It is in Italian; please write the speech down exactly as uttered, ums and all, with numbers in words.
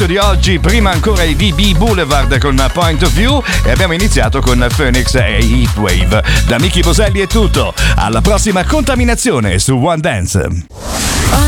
di oggi, prima ancora i D B Boulevard con Point of View e abbiamo iniziato con Phoenix e Heatwave. Da Miki Boselli è tutto, alla prossima contaminazione su One Dance.